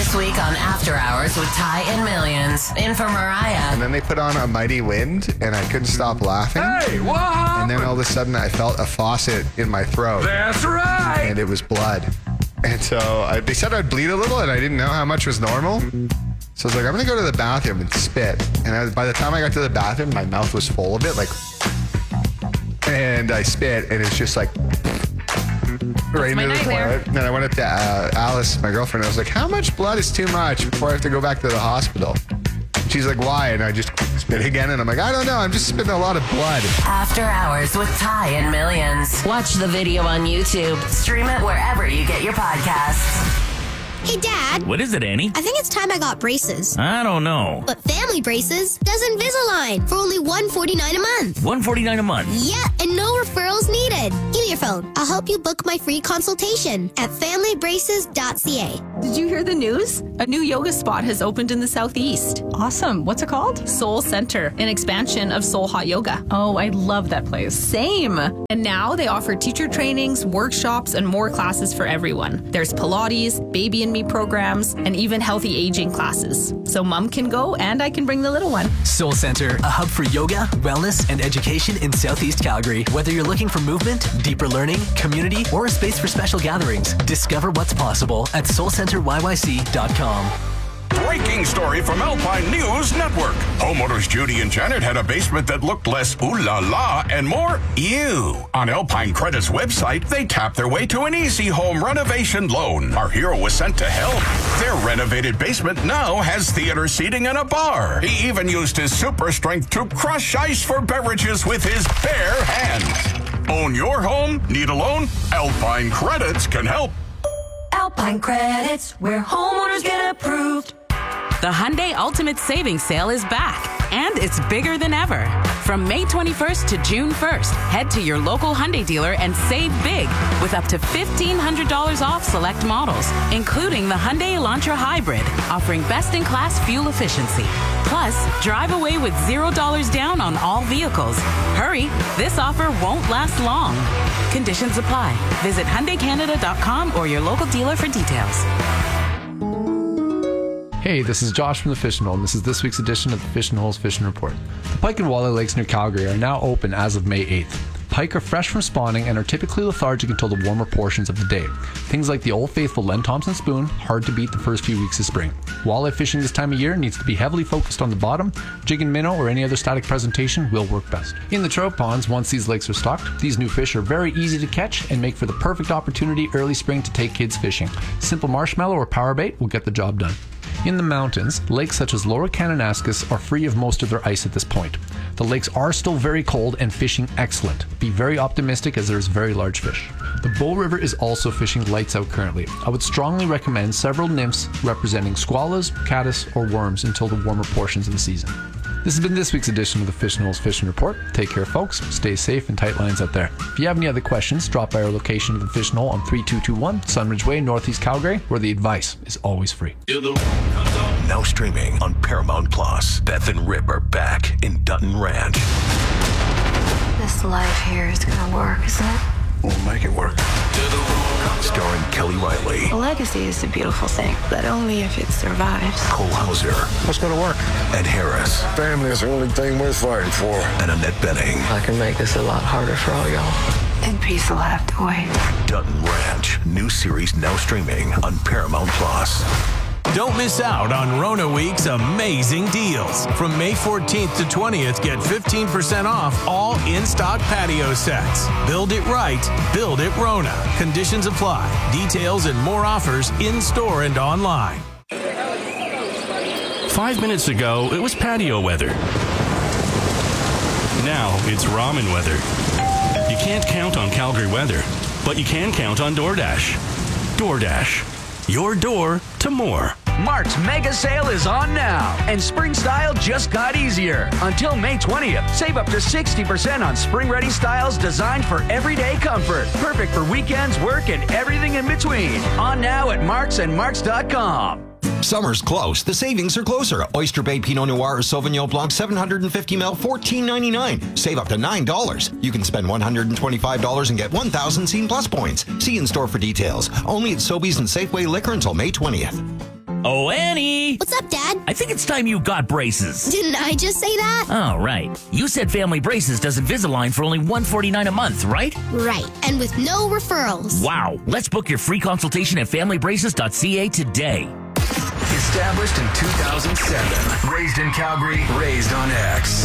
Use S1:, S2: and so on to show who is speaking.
S1: This week on After Hours with Ty and Millions. In for Mariah.
S2: And then they put on A Mighty Wind, and I couldn't stop laughing.
S3: Hey, what happened?
S2: And then all of a sudden, I felt a faucet in my throat.
S3: That's right.
S2: And it was blood. And so they said I'd bleed a little, and I didn't know how much was normal. So I was like, I'm going to go to the bathroom and spit. And by the time I got to the bathroom, my mouth was full of it, and I spit, and it's just like right into the toilet. And then I went up to Alice, my girlfriend, and I was like, how much blood is too much before I have to go back to the hospital? And she's like, why? And I just spit again, and I'm like, I don't know, I'm just spitting a lot of blood.
S1: After Hours with Ty and Millions. Watch the video on YouTube. Stream it wherever you get your podcasts.
S4: Hey, Dad.
S5: What is it, Annie?
S4: I think it's time I got braces.
S5: I don't know.
S4: But Family Braces does Invisalign for only $149 a month.
S5: $149 a month?
S4: Yeah, and no referrals needed. Give me your phone. I'll help you book my free consultation at familybraces.ca.
S6: Did you hear the news? A new yoga spot has opened in the Southeast.
S7: Awesome. What's it called?
S6: Soul Center, an expansion of Soul Hot Yoga.
S7: Oh, I love that place.
S6: Same. And now they offer teacher trainings, workshops, and more classes for everyone. There's Pilates, Baby and Me programs, and even healthy aging classes. So Mom can go and I can bring the little one.
S8: Soul Center, a hub for yoga, wellness, and education in Southeast Calgary. Whether you're looking for movement, deeper learning, community, or a space for special gatherings, discover what's possible at soulcenteryyc.com.
S9: Breaking story from Alpine News Network. Homeowners Judy and Janet had a basement that looked less ooh la la and more ew. On Alpine Credit's website, they tapped their way to an easy home renovation loan. Our hero was sent to help. Their renovated basement now has theater seating and a bar. He even used his super strength to crush ice for beverages with his bare hands. Own your home? Need a loan? Alpine Credits can help.
S1: Alpine Credits, where homeowners get approved.
S10: The Hyundai Ultimate Savings Sale is back, and it's bigger than ever. From May 21st to June 1st, head to your local Hyundai dealer and save big with up to $1,500 off select models, including the Hyundai Elantra Hybrid, offering best-in-class fuel efficiency. Plus, drive away with $0 down on all vehicles. Hurry, this offer won't last long. Conditions apply. Visit HyundaiCanada.com or your local dealer for details.
S11: Hey, this is Josh from the Fishing Hole, and this is this week's edition of the Fishing Hole's Fishing Report. The pike and walleye lakes near Calgary are now open as of May 8th. Pike are fresh from spawning and are typically lethargic until the warmer portions of the day. Things like the Old Faithful Len Thompson spoon, hard to beat the first few weeks of spring. Walleye fishing this time of year needs to be heavily focused on the bottom. Jig and minnow or any other static presentation will work best. In the trout ponds, once these lakes are stocked, these new fish are very easy to catch and make for the perfect opportunity early spring to take kids fishing. Simple marshmallow or power bait will get the job done. In the mountains, lakes such as Lower Kananaskis are free of most of their ice at this point. The lakes are still very cold and fishing excellent. Be very optimistic as there is very large fish. The Bow River is also fishing lights out currently. I would strongly recommend several nymphs representing squallows, caddis, or worms until the warmer portions of the season. This has been this week's edition of the Fishing Hole's Fishing Report. Take care, folks. Stay safe and tight lines out there. If you have any other questions, drop by our location of the Fishing Hole on 3221 Sunridge Way, Northeast Calgary, where the advice is always free.
S12: Now streaming on Paramount Plus. Beth and Rip are back in Dutton Ranch.
S13: This life here is gonna work, isn't it?
S12: We'll make it work. Starring Kelly Riley.
S13: A legacy is a beautiful thing, but only if it survives.
S12: Cole Hauser.
S14: What's gonna work?
S12: Ed Harris.
S14: Family is the only thing worth fighting for.
S12: And Annette Benning.
S15: I can make this a lot harder for all y'all.
S13: And peace will have to wait.
S12: Dutton Ranch. New series now streaming on Paramount Plus.
S16: Don't miss out on Rona Week's amazing deals. From May 14th to 20th, get 15% off all in-stock patio sets. Build it right. Build it Rona. Conditions apply. Details and more offers in-store and online.
S17: 5 minutes ago, it was patio weather. Now it's ramen weather. You can't count on Calgary weather, but you can count on DoorDash. DoorDash. Your door to more.
S18: Mark's mega sale is on now, and spring style just got easier. Until May 20th, save up to 60% on spring-ready styles designed for everyday comfort. Perfect for weekends, work, and everything in between. On now at Marks and Marks.com.
S19: Summer's close. The savings are closer. Oyster Bay Pinot Noir or Sauvignon Blanc 750 ml, $14.99. Save up to $9. You can spend $125 and get 1,000 Scene Plus points. See in store for details. Only at Sobeys and Safeway Liquor until May 20th.
S3: Oh, Annie!
S4: What's up, Dad?
S3: I think it's time you got braces.
S4: Didn't I just say that?
S3: Oh, right. You said Family Braces does Invisalign for only $149 a month, right?
S4: Right, and with no referrals.
S3: Wow. Let's book your free consultation at familybraces.ca today.
S5: Established in 2007. Raised in Calgary, raised on X.